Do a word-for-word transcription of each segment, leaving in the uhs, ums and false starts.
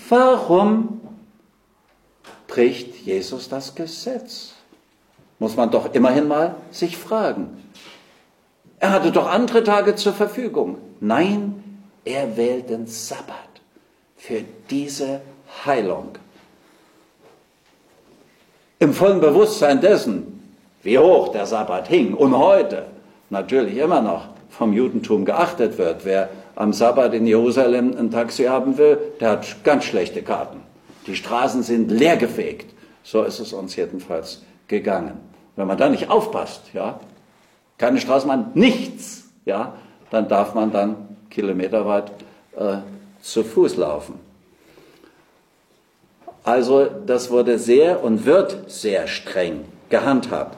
Warum bricht Jesus das Gesetz? Muss man doch immerhin mal sich fragen. Er hatte doch andere Tage zur Verfügung. Nein, er wählt den Sabbat für diese Heilung. Im vollen Bewusstsein dessen, wie hoch der Sabbat hing und heute natürlich immer noch vom Judentum geachtet wird. Wer am Sabbat in Jerusalem ein Taxi haben will, der hat ganz schlechte Karten. Die Straßen sind leergefegt. So ist es uns jedenfalls gegangen. Wenn man da nicht aufpasst, ja, keine Straßenbahn, nichts, ja, dann darf man dann kilometerweit äh, zu Fuß laufen. Also das wurde sehr und wird sehr streng gehandhabt.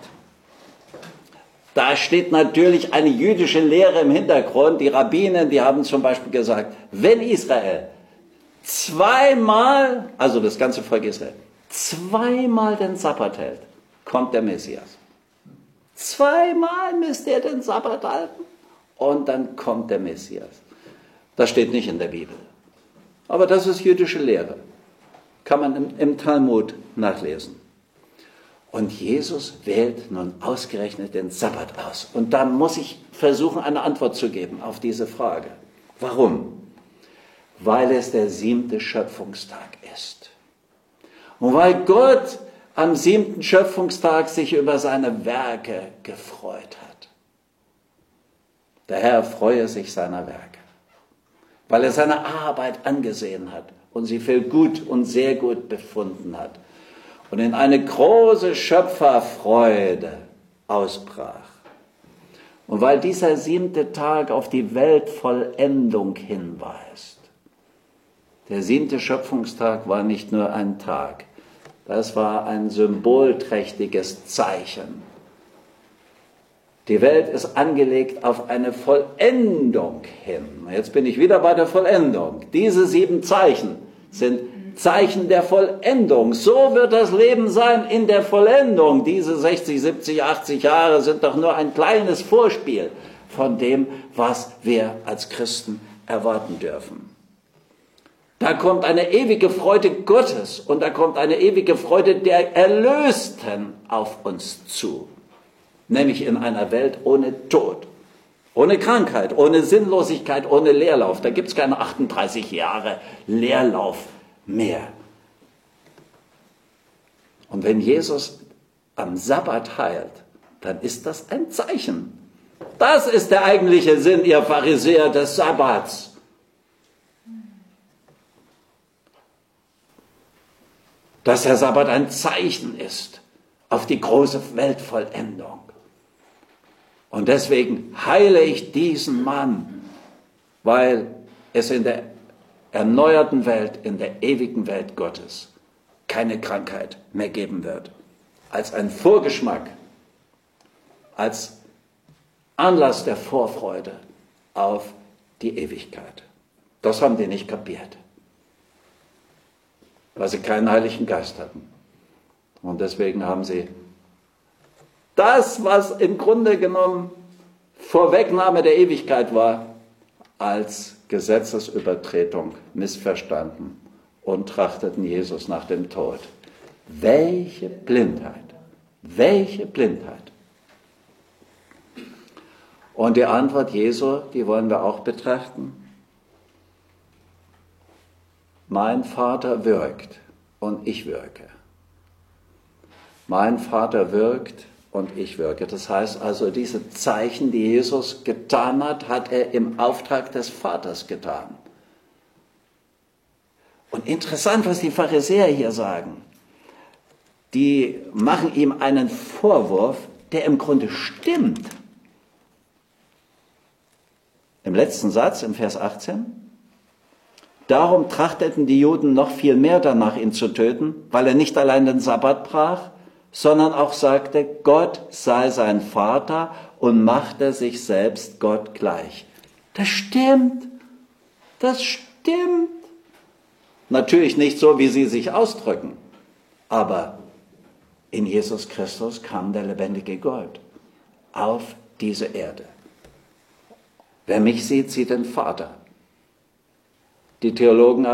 Da steht natürlich eine jüdische Lehre im Hintergrund. Die Rabbinen, die haben zum Beispiel gesagt, wenn Israel zweimal, also das ganze Volk Israel, zweimal den Sabbat hält, kommt der Messias. Zweimal müsst ihr den Sabbat halten und dann kommt der Messias. Das steht nicht in der Bibel. Aber das ist jüdische Lehre. Kann man im, im Talmud nachlesen. Und Jesus wählt nun ausgerechnet den Sabbat aus. Und da muss ich versuchen, eine Antwort zu geben auf diese Frage. Warum? Weil es der siebte Schöpfungstag ist. Und weil Gott am siebten Schöpfungstag sich über seine Werke gefreut hat. Der Herr freue sich seiner Werke, weil er seine Arbeit angesehen hat und sie für gut und sehr gut befunden hat und in eine große Schöpferfreude ausbrach. Und weil dieser siebte Tag auf die Weltvollendung hinweist. Der siebte Schöpfungstag war nicht nur ein Tag, das war ein symbolträchtiges Zeichen. Die Welt ist angelegt auf eine Vollendung hin. Jetzt bin ich wieder bei der Vollendung. Diese sieben Zeichen sind Zeichen der Vollendung. So wird das Leben sein in der Vollendung. Diese sechzig, siebzig, achtzig Jahre sind doch nur ein kleines Vorspiel von dem, was wir als Christen erwarten dürfen. Da kommt eine ewige Freude Gottes und da kommt eine ewige Freude der Erlösten auf uns zu. Nämlich in einer Welt ohne Tod, ohne Krankheit, ohne Sinnlosigkeit, ohne Leerlauf. Da gibt es keine achtunddreißig Jahre Leerlauf mehr. Und wenn Jesus am Sabbat heilt, dann ist das ein Zeichen. Das ist der eigentliche Sinn, ihr Pharisäer, des Sabbats. Dass der Sabbat ein Zeichen ist auf die große Weltvollendung. Und deswegen heile ich diesen Mann, weil es in der erneuerten Welt, in der ewigen Welt Gottes, keine Krankheit mehr geben wird. Als ein Vorgeschmack, als Anlass der Vorfreude auf die Ewigkeit. Das haben die nicht kapiert, weil sie keinen Heiligen Geist hatten. Und deswegen haben sie das, was im Grunde genommen Vorwegnahme der Ewigkeit war, als Gesetzesübertretung missverstanden und trachteten Jesus nach dem Tod. Welche Blindheit! Welche Blindheit! Und die Antwort Jesu, die wollen wir auch betrachten. Mein Vater wirkt und ich wirke. Mein Vater wirkt und ich wirke. Das heißt also, diese Zeichen, die Jesus getan hat, hat er im Auftrag des Vaters getan. Und interessant, was die Pharisäer hier sagen. Die machen ihm einen Vorwurf, der im Grunde stimmt. Im letzten Satz, im Vers achtzehn. Darum trachteten die Juden noch viel mehr danach, ihn zu töten, weil er nicht allein den Sabbat brach, sondern auch sagte, Gott sei sein Vater und machte sich selbst Gott gleich. Das stimmt. Das stimmt. Natürlich nicht so, wie sie sich ausdrücken, aber in Jesus Christus kam der lebendige Gott auf diese Erde. Wer mich sieht, sieht den Vater. Die Theologen